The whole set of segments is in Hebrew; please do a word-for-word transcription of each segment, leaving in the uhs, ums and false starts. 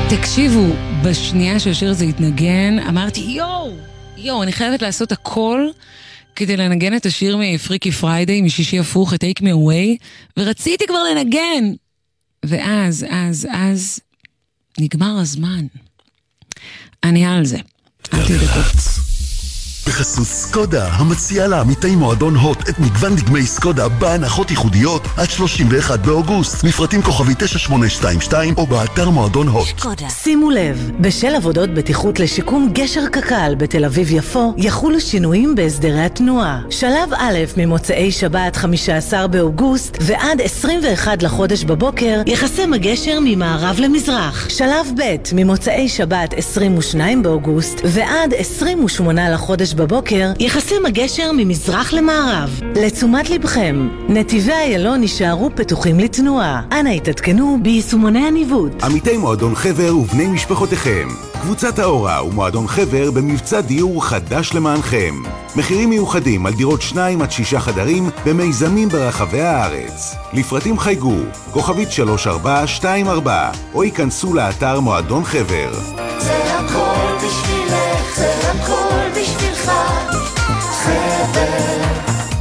תקשיבו, בשנייה שהשיר הזה התנגן, אמרתי, יואו, יואו, אני חייבת לעשות הכל כדי לנגן את השיר מפריקי פריידי, משישי הפוך, את Take Me Away, ורציתי כבר לנגן. ואז, אז, אז, נגמר הזמן. אני על זה. אל תדאגו. בחסות סקודה, המציעה לעמיתי מועדון הוט את מגוון דגמי סקודה בהנחות ייחודיות עד שלושים ואחד באוגוסט. מפרטים כוכבי תשע שמונה שתיים שתיים או באתר מועדון הוט. שימו לב, בשל עבודות בטיחות לשיקום גשר קק"ל בתל אביב יפו, יחולו שינויים בהסדרי התנועה. שלב א' ממוצאי שבת חמישה עשר באוגוסט ועד עשרים ואחד לחודש בבוקר יחסם הגשר ממערב למזרח. שלב ב' ממוצאי שבת עשרים ושניים באוגוסט ועד עשרים ושמונה לחודש בבוקר יחסם הגשר ממזרח למערב. לתשומת לבכם, נתיבי איילון יישארו פתוחים לתנועה. אנא התעדכנו ביישומוני הניווט. עמיתי מועדון חבר ובני משפחותיכם, קבוצת האורה ומועדון חבר במבצע דיור חדש למענכם. מחירים מיוחדים על דירות שניים עד שישה חדרים במיזמים ברחבי הארץ. לפרטים חייגו כוכבית שלוש ארבע שתיים ארבע או ייכנסו לאתר מועדון חבר. זה הכל בשבילך, זה הכל בשבילך, חבר.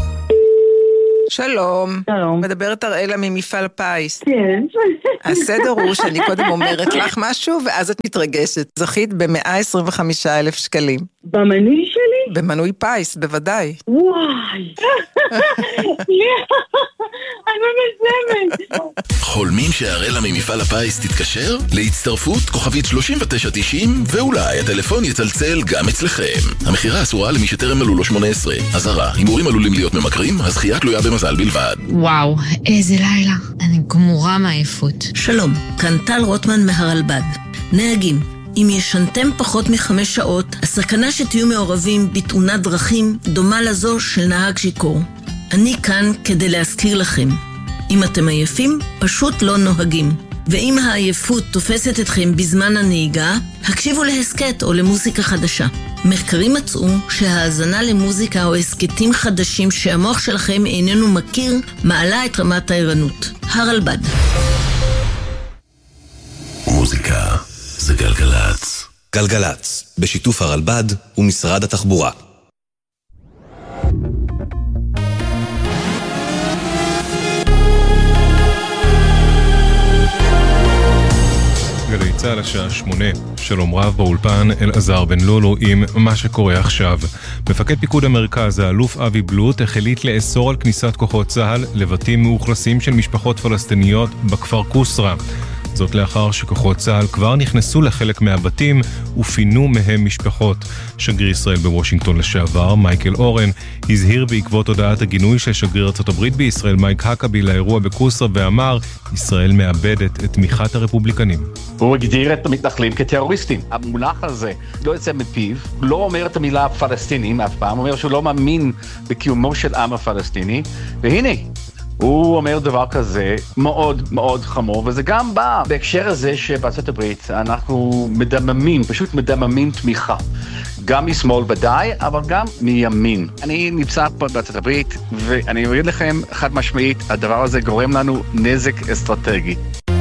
שלום. שלום. מדברת אראלה ממפעל פיס. כן. הסדר הוא שאני קודם אומרת לך משהו, ואז את מתרגשת. זכית ב-מאה עשרים וחמישה אלף שקלים. במנוי שלי? במנוי פיס, בוודאי. וואי. אני מגזמת. חולמים שהראלה ממפעל הפיס תתקשר? להצטרפות כוכבית שלושים ותשע תשעים ואולי הטלפון יצלצל גם אצלכם. המחירה אסורה למי שטרם מלאו לו שמונה עשרה. אזהרה, הימורים עלולים להיות ממכרים, הזכייה תלויה במזל בלבד. וואו, איזה לילה. אני גמורה מעייפות. שלום, כאן טל רוטמן מהרלב"ד. נהגים, אם ישנתם פחות מחמש שעות, הסכנה שתהיו מעורבים בתאונת דרכים דומה לזו של נהג שיכור. אני כאן כדי להזכיר לכם. אם אתם עייפים, פשוט לא נוהגים. ואם העייפות תופסת אתכם בזמן הנהיגה, הקשיבו להסקט או למוזיקה חדשה. מחקרים מצאו שההאזנה למוזיקה או הסקטים חדשים שהמוח שלכם איננו מכיר, מעלה את רמת הערנות. הרלב"ד. מוזיקה זה גלגלץ. גלגלץ, בשיתוף הרלב"ד ומשרד התחבורה. גלי צהל השעה שמונה, שלום רב באולפן אלעזר בן לולו עם מה שקורה עכשיו. מפקד פיקוד המרכז, האלוף אבי בלוט, החליט לאסור על כניסת כוחות צהל לבתים מאוכלסים של משפחות פלסטיניות בכפר קוסרה. זאת לאחר שכוחות צהל כבר נכנסו לחלק מהבתים ופינו מהם משפחות. שגריר ישראל בוושינגטון לשעבר, מייקל אורן, הזהיר בעקבות הודעת הגינוי של שגריר ארצות הברית בישראל, מייק הקאבי, לאירוע בקוסרה, ואמר, ישראל מאבדת את תמיכת הרפובליקנים. הוא הגדיר את המתנחלים כטרוריסטים. המונח הזה לא יוצא מפיו, לא אומר את המילה פלסטינים אף פעם, אומר שהוא לא מאמין בקיומו של עם הפלסטיני, והנה, הוא אומר דבר כזה מאוד מאוד חמור, וזה גם בא בהקשר הזה שבארצות הברית אנחנו מדממים, פשוט מדממים תמיכה. גם משמאל ודאי, אבל גם מימין. אני נמצא פה בארצות הברית, ואני אגיד לכם חד משמעית, הדבר הזה גורם לנו נזק אסטרטגי.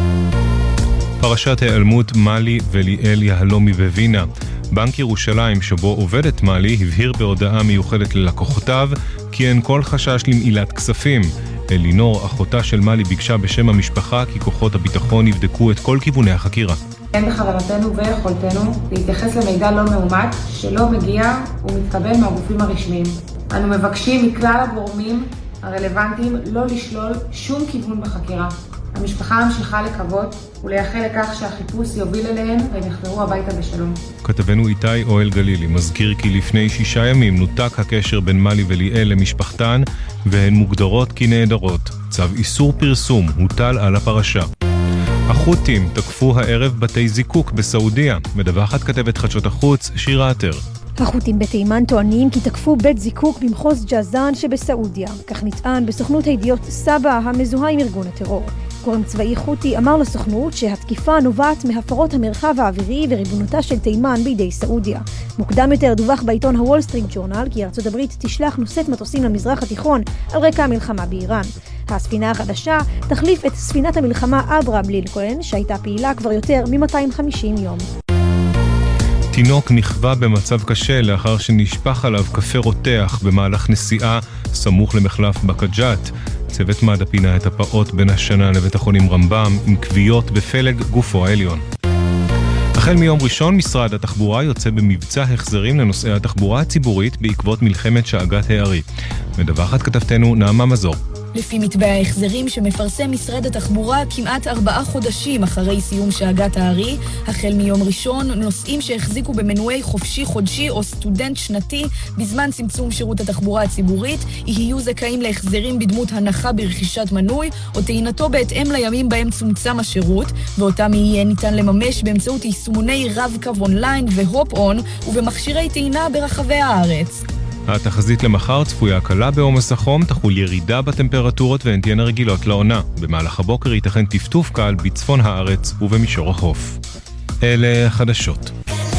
פרשת העלמות מלי וליאל יהלומי בווינה. בנק ירושלים שבו עובדת מלי הבהיר בהודעה מיוחדת ללקוחותיו כי אין כל חשש למעילת כספים. אלינור, אחותה של מלי, ביקשה בשם המשפחה כי כוחות הביטחון יבדקו את כל כיווני החקירה. אין בכוונתנו ויכולתנו להתייחס למידע לא מאומת שלא מגיע ומתקבל מהגופים הרשמיים. אנו מבקשים מכלל הגורמים הרלוונטיים לא לשלול שום כיוון בחקירה. המשפחה ממשיכה לקוות ולייחל לכך שהחיפוש יוביל אליהן והם יחזרו הביתה בשלום. כתבנו איתי אוהל גלילי מזכיר כי לפני שישה ימים נותק הקשר בין מלי וליאל למשפחתן והן מוגדרות כנעדרות. צו איסור פרסום הוטל על הפרשה. החות'ים תקפו הערב בתי זיקוק בסעודיה. מדווחת כתבת חדשות החוץ שירה עטר. החות'ים בתימן טוענים כי תקפו בית זיקוק במחוז ג'זאן שבסעודיה. כך נטען בסוכנות הידיעות סבא המזוהה עם ארגון הטרור. גורם צבאי חותי אמר לסוכנות שהתקיפה נובעת מהפרות המרחב האווירי וריבונותה של תימן בידי סעודיה. מוקדם יותר דווח בעיתון הוול סטריט ג'ורנל כי ארצות הברית תשלח נושאת מטוסים למזרח התיכון על רקע המלחמה באיראן. הספינה החדשה תחליף את ספינת המלחמה אברהם לינקולן, שהייתה פעילה כבר יותר מ-מאתיים וחמישים יום. תינוק נכווה במצב קשה לאחר שנשפך עליו קפה רותח במהלך נסיעה סמוך למחלף בקג'ת. צוות מד"א פינה את הפעוט בין השנה לבית החולים רמב"ם עם כוויות בפלג גופו העליון. החל מיום ראשון משרד התחבורה יוצא במבצע החזרים לנוסעי התחבורה הציבורית בעקבות מלחמת שאגת הערי. מדווחת כתבתנו נעמה מזור. לפי מתווה ההחזרים שמפרסם משרד התחבורה כמעט ארבעה חודשים אחרי סיום שאגת הערי, החל מיום ראשון נוסעים שהחזיקו במנועי חופשי חודשי או סטודנט שנתי בזמן צמצום שירות התחבורה הציבורית, יהיו זכאים להחזרים בדמות הנחה ברכישת מנוי או טעינתו בהתאם לימים בהם צומצם השירות, ואותם יהיה ניתן לממש באמצעות יישומוני רב-קו אונליין והופ-און ובמכשירי טעינה ברחבי הארץ. התחזית למחר צפויה קלה בעומס החום, תחול ירידה בטמפרטורות והן תהיינה רגילות לעונה. במהלך הבוקר ייתכן טפטוף קל בצפון הארץ ובמישור החוף. אלה חדשות.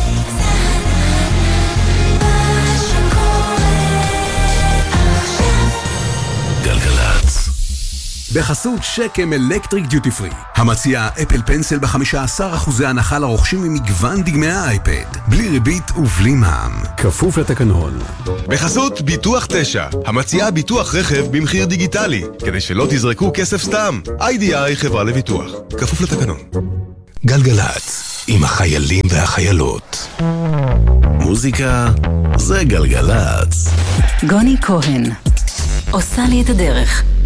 בחסות שקם אלקטריק דיוטי פרי, המציע אפל פנסל ב-חמישה עשר אחוז הנחה לרוכשים ממגוון דגמי האייפד, בלי ריבית ובלי מע"מ, כפוף לתקנון. בחסות ביטוח תשע, המציע ביטוח רכב במחיר דיגיטלי, כדי שלא תזרקו כסף סתם. איי די איי חברה לביטוח, כפוף לתקנון. גלגלץ, עם החיילים והחיילות. מוזיקה זה גלגלץ. גוני כהן, עושה לי את הדרך.